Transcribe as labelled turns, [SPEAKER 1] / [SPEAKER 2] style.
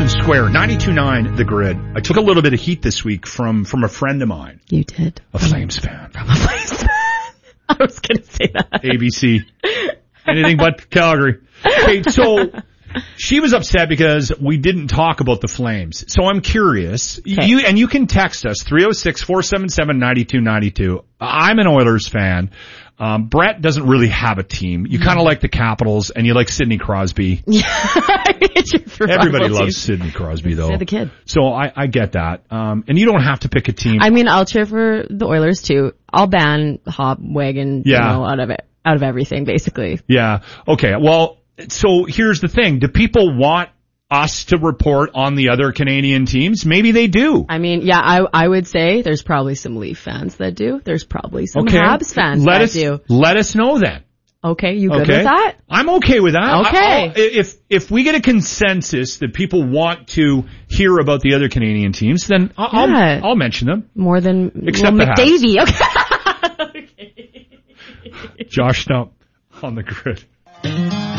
[SPEAKER 1] Square, 92.9 The Grid. I took a little bit of heat this week from a friend of mine.
[SPEAKER 2] You did.
[SPEAKER 1] A Flames fan.
[SPEAKER 2] From a Flames fan. I was going to say that.
[SPEAKER 1] ABC. Anything but Calgary. Okay, so she was upset because we didn't talk about the Flames. So I'm curious.
[SPEAKER 2] Okay.
[SPEAKER 1] You can text us, 306-477-9292. I'm an Oilers fan. Brett doesn't really have a team. You kind of like the Capitals, and you like Sidney Crosby.
[SPEAKER 2] Yeah.
[SPEAKER 1] Everybody loves Sidney Crosby, though.
[SPEAKER 2] They're the kid.
[SPEAKER 1] So I get that. And you don't have to pick a team.
[SPEAKER 2] I mean, I'll cheer for the Oilers too. I'll ban Hobwagon, out of everything, basically.
[SPEAKER 1] Yeah. Okay. Well, so here's the thing. Do people want us to report on the other Canadian teams? Maybe they do.
[SPEAKER 2] I mean, yeah, I would say there's probably some Leaf fans that do. There's probably some Habs fans that do.
[SPEAKER 1] Let us know then.
[SPEAKER 2] Okay, you good with that?
[SPEAKER 1] I'm okay with that.
[SPEAKER 2] Okay.
[SPEAKER 1] If we get a consensus that people want to hear about the other Canadian teams, then I'll mention them.
[SPEAKER 2] More than
[SPEAKER 1] Except the
[SPEAKER 2] McDavie.
[SPEAKER 1] Okay. Josh Stump on The Grid.